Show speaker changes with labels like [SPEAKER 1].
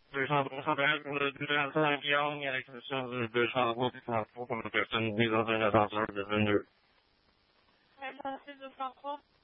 [SPEAKER 1] 235 Young, à l'exception du 203 pour une personne mise dans un ascenseur de 22.
[SPEAKER 2] Merci 203.